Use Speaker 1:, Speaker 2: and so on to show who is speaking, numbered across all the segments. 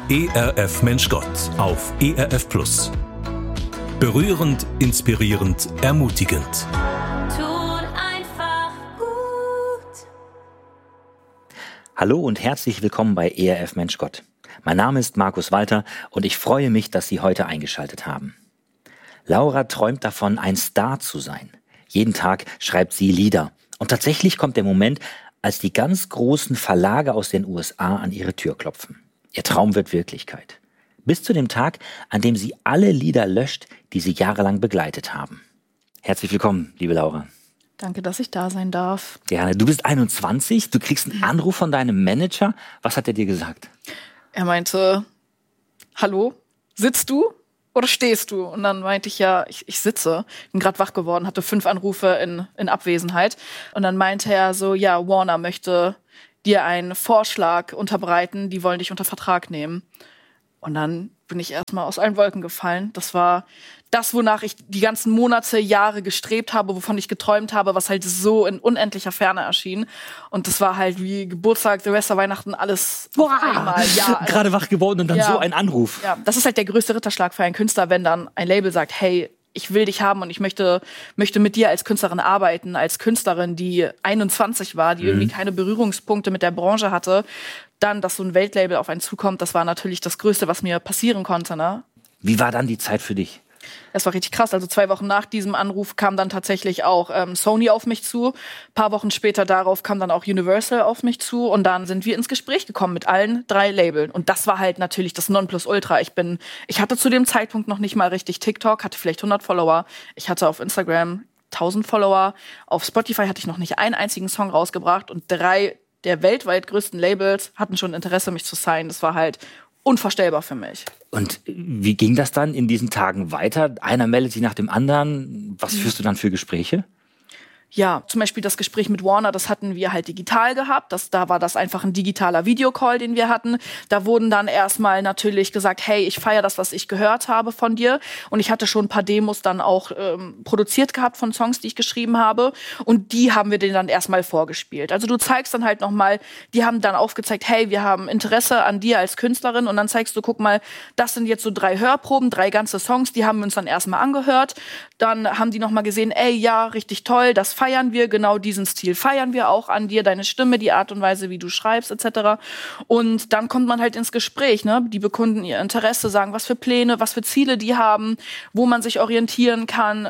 Speaker 1: ERF Mensch Gott auf ERF Plus. Berührend, inspirierend, ermutigend.
Speaker 2: Tut einfach gut.
Speaker 3: Hallo und herzlich willkommen bei ERF Mensch Gott. Mein Name ist Markus Walter und ich freue mich, dass Sie heute eingeschaltet haben. Laura träumt davon, ein Star zu sein. Jeden Tag schreibt sie Lieder. Und tatsächlich kommt der Moment, als die ganz großen Verlage aus den USA an ihre Tür klopfen. Ihr Traum wird Wirklichkeit. Bis zu dem Tag, an dem sie alle Lieder löscht, die sie jahrelang begleitet haben. Herzlich willkommen, liebe Laura.
Speaker 4: Danke, dass ich da sein darf.
Speaker 3: Gerne. Du bist 21, du kriegst einen Anruf von deinem Manager. Was hat er dir gesagt?
Speaker 4: Er meinte, hallo, sitzt du oder stehst du? Und dann meinte ich, ja, ich sitze. Bin gerade wach geworden, hatte 5 Anrufe in Abwesenheit. Und dann meinte er so, ja, Warner möchte dir einen Vorschlag unterbreiten, die wollen dich unter Vertrag nehmen. Und dann bin ich erstmal aus allen Wolken gefallen. Das war das, wonach ich die ganzen Monate, Jahre gestrebt habe, wovon ich geträumt habe, was halt so in unendlicher Ferne erschien. Und das war halt wie Geburtstag, Silvester, Weihnachten, alles auf einmal. Ja,
Speaker 3: gerade wach geworden und dann so ein Anruf.
Speaker 4: Ja, das ist halt der größte Ritterschlag für einen Künstler, wenn dann ein Label sagt, hey, ich will dich haben und ich möchte mit dir als Künstlerin arbeiten, als Künstlerin, die 21 war, die irgendwie keine Berührungspunkte mit der Branche hatte. Dann, dass so ein Weltlabel auf einen zukommt, das war natürlich das Größte, was mir passieren konnte. Ne?
Speaker 3: Wie war dann die Zeit für dich?
Speaker 4: Das war richtig krass. Also 2 Wochen nach diesem Anruf kam dann tatsächlich auch Sony auf mich zu. Ein paar Wochen später darauf kam dann auch Universal auf mich zu. Und dann sind wir ins Gespräch gekommen mit allen 3 Labeln. Und das war halt natürlich das Nonplusultra. Ich hatte zu dem Zeitpunkt noch nicht mal richtig TikTok, hatte vielleicht 100 Follower. Ich hatte auf Instagram 1000 Follower. Auf Spotify hatte ich noch nicht einen einzigen Song rausgebracht. Und 3 der weltweit größten Labels hatten schon Interesse, mich zu signen. Das war halt unvorstellbar für mich.
Speaker 3: Und wie ging das dann in diesen Tagen weiter? Einer meldet sich nach dem anderen. Was führst du dann für Gespräche?
Speaker 4: Ja, zum Beispiel das Gespräch mit Warner, das hatten wir halt digital gehabt. Da war das einfach ein digitaler Videocall, den wir hatten. Da wurden dann erstmal natürlich gesagt, hey, ich feiere das, was ich gehört habe von dir. Und ich hatte schon ein paar Demos dann auch produziert gehabt von Songs, die ich geschrieben habe. Und die haben wir denen dann erstmal vorgespielt. Also du zeigst dann halt nochmal, die haben dann aufgezeigt, hey, wir haben Interesse an dir als Künstlerin. Und dann zeigst du, guck mal, das sind jetzt so 3 Hörproben, 3 ganze Songs, die haben wir uns dann erstmal angehört. Dann haben die nochmal gesehen, ey, ja, richtig toll, das feiern wir, genau diesen Stil feiern wir auch an dir, deine Stimme, die Art und Weise, wie du schreibst, etc. Und dann kommt man halt ins Gespräch, ne? Die bekunden ihr Interesse, sagen, was für Pläne, was für Ziele die haben, wo man sich orientieren kann,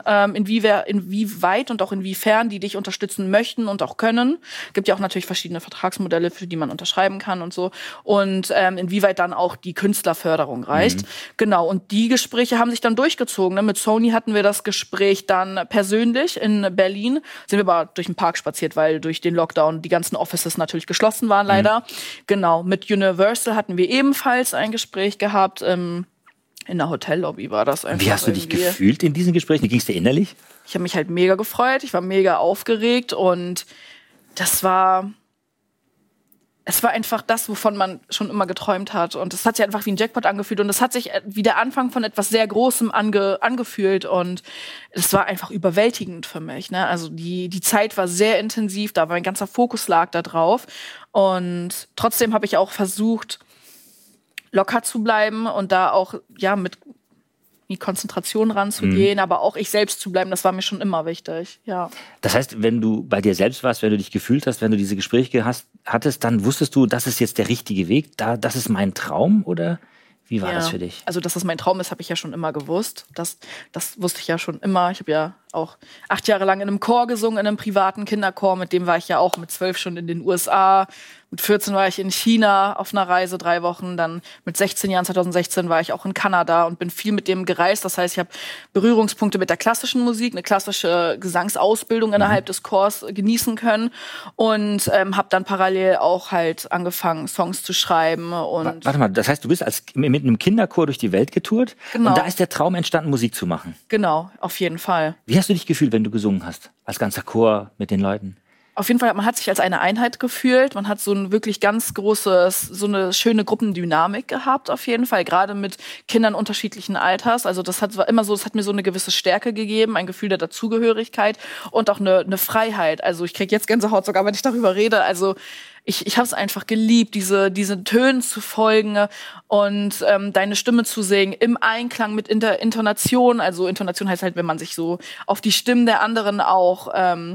Speaker 4: inwieweit und auch inwiefern die dich unterstützen möchten und auch können. Gibt ja auch natürlich verschiedene Vertragsmodelle, für die man unterschreiben kann und so. Und inwieweit dann auch die Künstlerförderung reicht. Genau, und die Gespräche haben sich dann durchgezogen. Ne? Mit Sony hatten wir das Gespräch dann persönlich in Berlin. Sind wir aber durch den Park spaziert, weil durch den Lockdown die ganzen Offices natürlich geschlossen waren, leider. Genau, mit Universal hatten wir ebenfalls ein Gespräch gehabt. In der Hotellobby war das einfach.
Speaker 3: Wie hast du dich gefühlt in diesen Gesprächen? Wie ging es dir innerlich?
Speaker 4: Ich habe mich halt mega gefreut. Ich war mega aufgeregt und es war einfach das, wovon man schon immer geträumt hat. Und es hat sich einfach wie ein Jackpot angefühlt. Und es hat sich wie der Anfang von etwas sehr Großem angefühlt. Und es war einfach überwältigend für mich. Ne? Also die Zeit war sehr intensiv. Da mein ganzer Fokus lag da drauf. Und trotzdem habe ich auch versucht, locker zu bleiben und da auch mit die Konzentration ranzugehen, aber auch ich selbst zu bleiben, das war mir schon immer wichtig, ja.
Speaker 3: Das heißt, wenn du bei dir selbst warst, wenn du dich gefühlt hast, wenn du diese Gespräche hattest, dann wusstest du, das ist jetzt der richtige Weg, das ist mein Traum, oder wie war das für dich?
Speaker 4: Also, dass das mein Traum ist, habe ich ja schon immer gewusst. Das wusste ich ja schon immer. Ich habe ja auch 8 Jahre lang in einem Chor gesungen, in einem privaten Kinderchor, mit dem war ich ja auch mit 12 schon in den USA. Mit 14 war ich in China auf einer Reise 3 Wochen. Dann mit 16 Jahren, 2016, war ich auch in Kanada und bin viel mit dem gereist. Das heißt, ich habe Berührungspunkte mit der klassischen Musik, eine klassische Gesangsausbildung innerhalb des Chors genießen können. Und habe dann parallel auch halt angefangen, Songs zu schreiben. Und
Speaker 3: Warte mal, das heißt, du bist mit einem Kinderchor durch die Welt getourt?
Speaker 4: Genau.
Speaker 3: Und da ist der Traum entstanden, Musik zu machen?
Speaker 4: Genau, auf jeden Fall.
Speaker 3: Wie hast du dich gefühlt, wenn du gesungen hast? Als ganzer Chor mit den Leuten?
Speaker 4: Auf jeden Fall, man hat sich als eine Einheit gefühlt. Man hat so ein wirklich ganz großes, so eine schöne Gruppendynamik gehabt, auf jeden Fall. Gerade mit Kindern unterschiedlichen Alters. Also das hat mir so eine gewisse Stärke gegeben, ein Gefühl der Dazugehörigkeit und auch eine Freiheit. Also ich kriege jetzt Gänsehaut sogar, wenn ich darüber rede. Also ich habe es einfach geliebt, diese Tönen zu folgen und deine Stimme zu singen im Einklang mit Intonation. Also Intonation heißt halt, wenn man sich so auf die Stimmen der anderen auch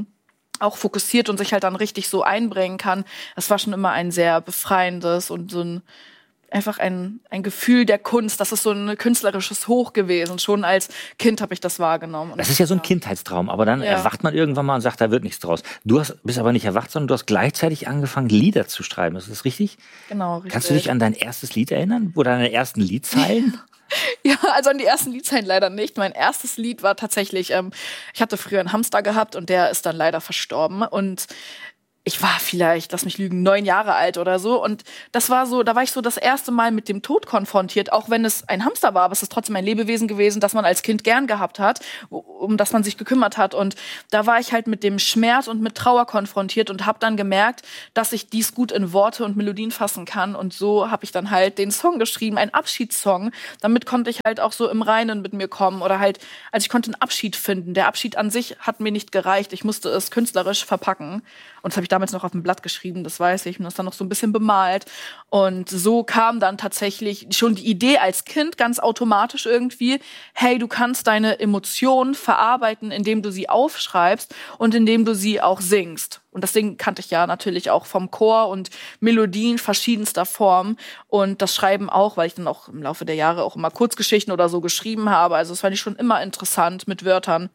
Speaker 4: fokussiert und sich halt dann richtig so einbringen kann. Das war schon immer ein sehr befreiendes und so einfach ein Gefühl der Kunst. Das ist so ein künstlerisches Hoch gewesen. Schon als Kind habe ich das wahrgenommen.
Speaker 3: Das ist ja so ein Kindheitstraum, aber dann erwacht man irgendwann mal und sagt, da wird nichts draus. Bist aber nicht erwacht, sondern du hast gleichzeitig angefangen, Lieder zu schreiben. Ist das richtig?
Speaker 4: Genau, richtig.
Speaker 3: Kannst du dich an dein erstes Lied erinnern? Oder deine ersten Liedzeilen?
Speaker 4: Ja, also an die ersten Liedzeilen leider nicht. Mein erstes Lied war tatsächlich, ich hatte früher einen Hamster gehabt und der ist dann leider verstorben. Und ich war vielleicht, lass mich lügen, 9 Jahre alt oder so. Und da war ich so das erste Mal mit dem Tod konfrontiert, auch wenn es ein Hamster war, aber es ist trotzdem ein Lebewesen gewesen, das man als Kind gern gehabt hat, um das man sich gekümmert hat. Und da war ich halt mit dem Schmerz und mit Trauer konfrontiert und habe dann gemerkt, dass ich dies gut in Worte und Melodien fassen kann. Und so habe ich dann halt den Song geschrieben, einen Abschiedssong. Damit konnte ich halt auch so im Reinen mit mir kommen oder halt, also ich konnte einen Abschied finden. Der Abschied an sich hat mir nicht gereicht. Ich musste es künstlerisch verpacken. Und das habe ich damals noch auf dem Blatt geschrieben, das weiß ich, und das dann noch so ein bisschen bemalt. Und so kam dann tatsächlich schon die Idee als Kind ganz automatisch irgendwie, hey, du kannst deine Emotionen verarbeiten, indem du sie aufschreibst und indem du sie auch singst. Und das Singen kannte ich ja natürlich auch vom Chor und Melodien verschiedenster Form. Und das Schreiben auch, weil ich dann auch im Laufe der Jahre auch immer Kurzgeschichten oder so geschrieben habe. Also das fand ich schon immer interessant mit Wörtern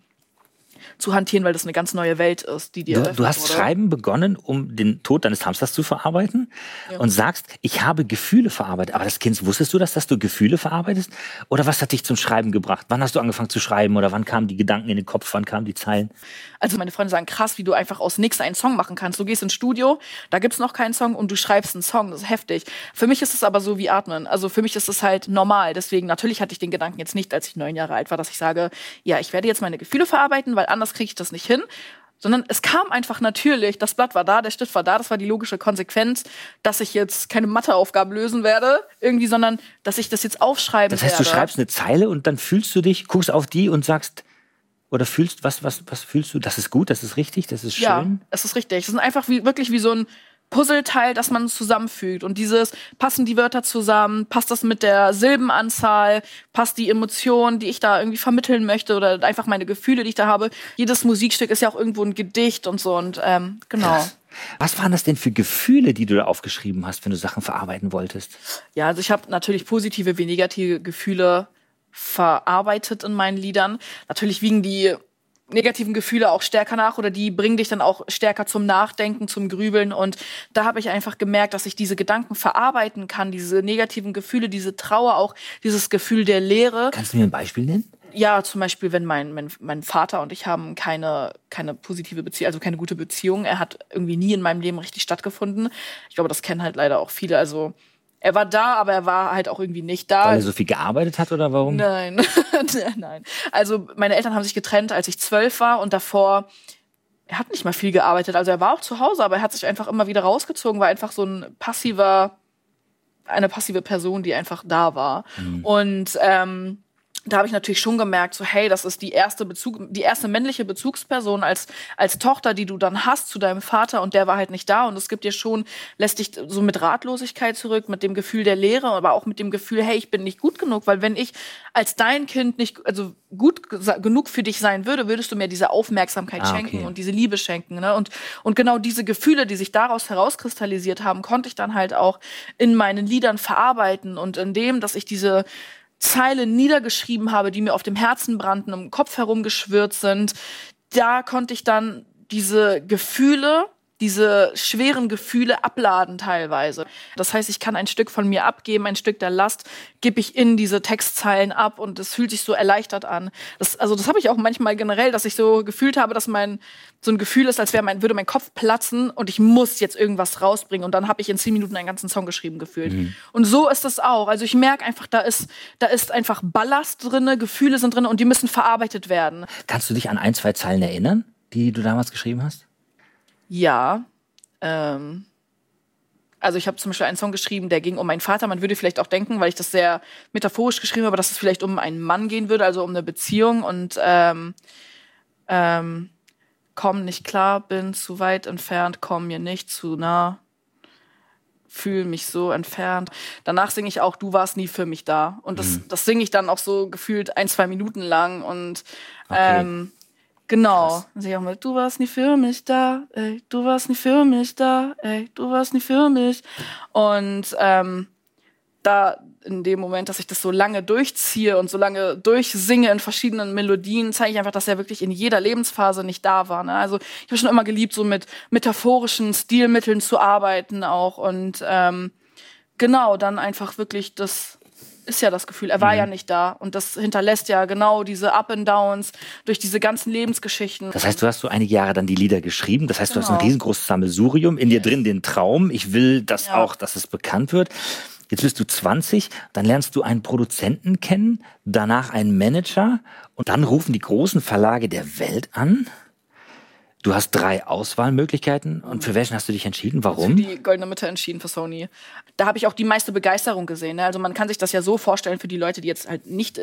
Speaker 4: zu hantieren, weil das eine ganz neue Welt ist, die dir eröffnet
Speaker 3: Du hast
Speaker 4: wurde.
Speaker 3: Schreiben begonnen, um den Tod deines Hamsters zu verarbeiten und sagst, ich habe Gefühle verarbeitet. Aber das Kind, wusstest du das, dass du Gefühle verarbeitest? Oder was hat dich zum Schreiben gebracht? Wann hast du angefangen zu schreiben? Oder wann kamen die Gedanken in den Kopf? Wann kamen die Zeilen?
Speaker 4: Also meine Freunde sagen, krass, wie du einfach aus nichts einen Song machen kannst. Du gehst ins Studio, da gibt's noch keinen Song und du schreibst einen Song. Das ist heftig. Für mich ist es aber so wie Atmen. Also für mich ist es halt normal. Deswegen, natürlich hatte ich den Gedanken jetzt nicht, als ich 9 Jahre alt war, dass ich sage, ja, ich werde jetzt meine Gefühle verarbeiten, weil anders kriege ich das nicht hin. Sondern es kam einfach natürlich, das Blatt war da, der Stift war da, das war die logische Konsequenz, dass ich jetzt keine Matheaufgabe lösen werde, irgendwie, sondern dass ich das jetzt aufschreiben werde.
Speaker 3: Das heißt, du schreibst eine Zeile und dann fühlst du dich, guckst auf die und sagst, oder fühlst, was fühlst du? Das ist gut, das ist richtig, das ist schön?
Speaker 4: Ja, es ist richtig. Es ist einfach wirklich wie so ein Puzzleteil, das man zusammenfügt. Und passen die Wörter zusammen, passt das mit der Silbenanzahl, passt die Emotion, die ich da irgendwie vermitteln möchte oder einfach meine Gefühle, die ich da habe. Jedes Musikstück ist ja auch irgendwo ein Gedicht und so und genau.
Speaker 3: Krass. Was waren das denn für Gefühle, die du da aufgeschrieben hast, wenn du Sachen verarbeiten wolltest?
Speaker 4: Ja, also ich habe natürlich positive wie negative Gefühle verarbeitet in meinen Liedern. Natürlich wiegen die negativen Gefühle auch stärker nach oder die bringen dich dann auch stärker zum Nachdenken, zum Grübeln. Und da habe ich einfach gemerkt, dass ich diese Gedanken verarbeiten kann, diese negativen Gefühle, diese Trauer, auch dieses Gefühl der Leere.
Speaker 3: Kannst du mir ein Beispiel nennen?
Speaker 4: Ja, zum Beispiel, wenn mein Vater und ich haben keine positive Beziehung, also keine gute Beziehung. Er hat irgendwie nie in meinem Leben richtig stattgefunden. Ich glaube, das kennen halt leider auch viele. Also er war da, aber er war halt auch irgendwie nicht da.
Speaker 3: Weil er so viel gearbeitet hat oder warum?
Speaker 4: Nein, nein. Also meine Eltern haben sich getrennt, als ich 12 war und davor, er hat nicht mal viel gearbeitet. Also er war auch zu Hause, aber er hat sich einfach immer wieder rausgezogen, war einfach so eine passive Person, die einfach da war. Und da habe ich natürlich schon gemerkt, so hey, das ist die erste männliche Bezugsperson als Tochter, die du dann hast zu deinem Vater und der war halt nicht da und es gibt dir schon, lässt dich so mit Ratlosigkeit zurück, mit dem Gefühl der Leere, aber auch mit dem Gefühl, hey, ich bin nicht gut genug, weil wenn ich als dein Kind nicht, also gut genug für dich sein würde, würdest du mir diese Aufmerksamkeit schenken und diese Liebe schenken, ne? Und genau diese Gefühle, die sich daraus herauskristallisiert haben, konnte ich dann halt auch in meinen Liedern verarbeiten und in dem, dass ich diese Zeilen niedergeschrieben habe, die mir auf dem Herzen brannten, im Kopf herumgeschwirrt sind, da konnte ich dann diese Gefühle, diese schweren Gefühle abladen teilweise. Das heißt, ich kann ein Stück von mir abgeben, ein Stück der Last gebe ich in diese Textzeilen ab und es fühlt sich so erleichtert an. Das habe ich auch manchmal generell, dass ich so gefühlt habe, dass so ein Gefühl ist, als würde mein Kopf platzen und ich muss jetzt irgendwas rausbringen und dann habe ich in 10 Minuten einen ganzen Song geschrieben gefühlt. Und so ist es auch. Also ich merke einfach, da ist einfach Ballast drinne, Gefühle sind drin und die müssen verarbeitet werden.
Speaker 3: Kannst du dich an 1, 2 Zeilen erinnern, die du damals geschrieben hast?
Speaker 4: Ja, also ich habe zum Beispiel einen Song geschrieben, der ging um meinen Vater. Man würde vielleicht auch denken, weil ich das sehr metaphorisch geschrieben habe, dass es vielleicht um einen Mann gehen würde, also um eine Beziehung. Und komm nicht klar, bin zu weit entfernt, komm mir nicht zu nah. fühle mich so entfernt. Danach singe ich auch, du warst nie für mich da. Und das singe ich dann auch so gefühlt 1-2 Minuten lang. Und genau. Dann singe ich auch mal, du warst nie für mich da, ey, du warst nie für mich da, ey, du warst nie für mich. Und da in dem Moment, dass ich das so lange durchziehe und so lange durchsinge in verschiedenen Melodien, zeige ich einfach, dass er wirklich in jeder Lebensphase nicht da war. Ne? Also ich habe schon immer geliebt, so mit metaphorischen Stilmitteln zu arbeiten auch. Und genau, dann einfach wirklich, das ist ja das Gefühl, er war ja nicht da. Und das hinterlässt ja genau diese Up and Downs durch diese ganzen Lebensgeschichten.
Speaker 3: Das heißt, du hast so einige Jahre dann die Lieder geschrieben. Das heißt, du hast ein riesengroßes Sammelsurium, in dir drin den Traum. Ich will das auch, dass es bekannt wird. Jetzt bist du 20, dann lernst du einen Produzenten kennen, danach einen Manager und dann rufen die großen Verlage der Welt an. Du hast 3 Auswahlmöglichkeiten und für welchen hast du dich entschieden? Warum?
Speaker 4: Für die Goldene Mitte entschieden, für Sony. Da habe ich auch die meiste Begeisterung gesehen. Ne? Also man kann sich das ja so vorstellen für die Leute, die jetzt halt nicht